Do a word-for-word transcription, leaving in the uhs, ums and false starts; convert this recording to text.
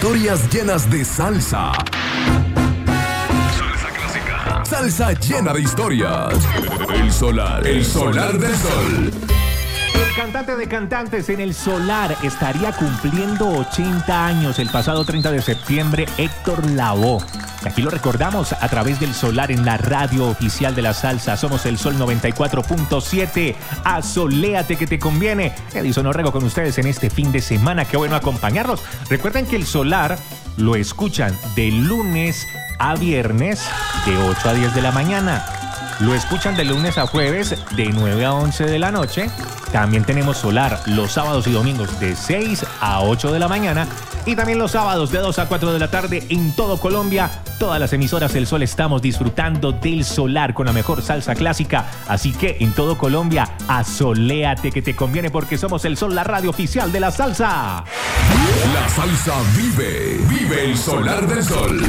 Historias llenas de salsa. Salsa clásica. Salsa llena de historias. El Solar. El Solar del Sol. El cantante de cantantes en el Solar estaría cumpliendo ochenta años el pasado treinta de septiembre, Héctor Lavoe. Aquí lo recordamos a través del Solar en la radio oficial de la salsa. Somos el Sol noventa y cuatro punto siete. Asoléate que te conviene. Edison Orrego con ustedes en este fin de semana. Qué bueno acompañarlos. Recuerden que el Solar lo escuchan de lunes a viernes de ocho a diez de la mañana. Lo escuchan de lunes a jueves de nueve a once de la noche. También tenemos Solar los sábados y domingos de seis a ocho de la mañana. Y también los sábados de dos a cuatro de la tarde en todo Colombia. Todas las emisoras del Sol estamos disfrutando del Solar con la mejor salsa clásica. Así que en todo Colombia, asoléate que te conviene porque somos el Sol, la radio oficial de la salsa. La salsa vive. Vive el Solar del Sol.